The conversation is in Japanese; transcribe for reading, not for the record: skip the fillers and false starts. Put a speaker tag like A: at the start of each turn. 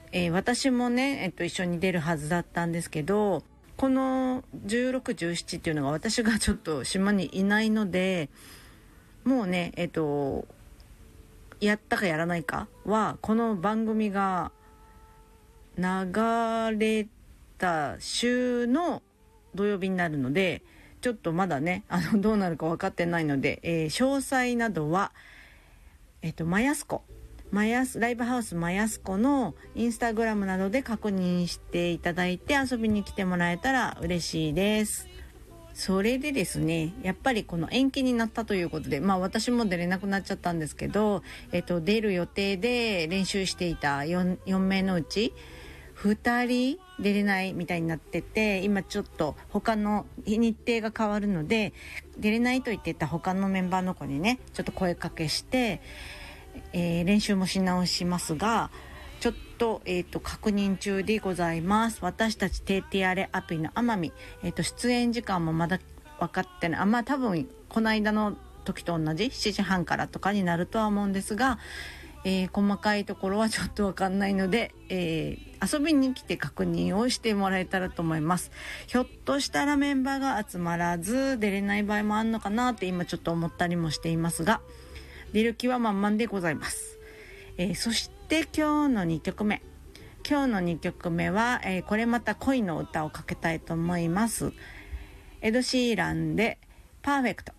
A: 私もね、一緒に出るはずだったんですけど、この16、17っていうのが私がちょっと島にいないので、もうね、やったかやらないかはこの番組が流れた週の土曜日になるので、ちょっとまだねどうなるか分かってないので、詳細などはマヤスコライブハウスマヤスコのインスタグラムなどで確認していただいて遊びに来てもらえたら嬉しいです。それでですね、やっぱりこの延期になったということで、私も出れなくなっちゃったんですけど、出る予定で練習していた 4名のうち2人出れないみたいになってて、今ちょっと他の日程が変わるので、出れないと言ってた他のメンバーの子にねちょっと声かけして、練習もし直しますが、ちょっと、確認中でございます。私たちテーティアレアプリの奄美、出演時間もまだ分かってない。多分この間の時と同じ7時半からとかになるとは思うんですが、細かいところはちょっと分かんないので、遊びに来て確認をしてもらえたらと思います。ひょっとしたらメンバーが集まらず出れない場合もあるのかなって今ちょっと思ったりもしていますが、出る気は満々でございます。そして今日の2曲目は、これまた恋の歌をかけたいと思います。エド・シーランでパーフェクト。